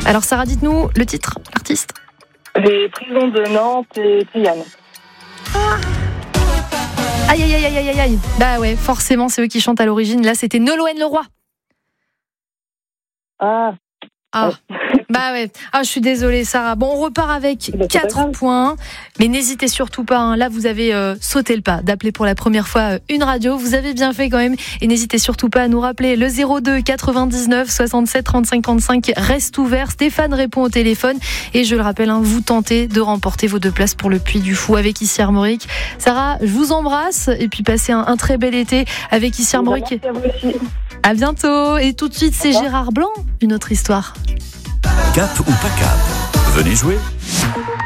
Alors Sarah, dites-nous le titre, l'artiste. Les prisons de Nantes et Triane. Aïe, aïe, aïe, aïe, aïe, aïe. Bah ouais, forcément, c'est eux qui chantent à l'origine. Là, c'était Nolwenn Leroy. Ah, bah ouais. Ah, je suis désolée, Sarah. Bon, on repart avec 4 points. Mais n'hésitez surtout pas. Hein. Là, vous avez sauté le pas d'appeler pour la première fois une radio. Vous avez bien fait quand même. Et n'hésitez surtout pas à nous rappeler. Le 02 99 67 35 35 reste ouvert. Stéphane répond au téléphone. Et je le rappelle, hein, vous tentez de remporter vos 2 places pour le Puy du Fou avec Issy Armorique. Sarah, je vous embrasse. Et puis passez un très bel été avec Issy Armorique. Merci à vous aussi. À bientôt. Et tout de suite, c'est Gérard Blanc. Une autre histoire. Cap ou pas cap, venez jouer.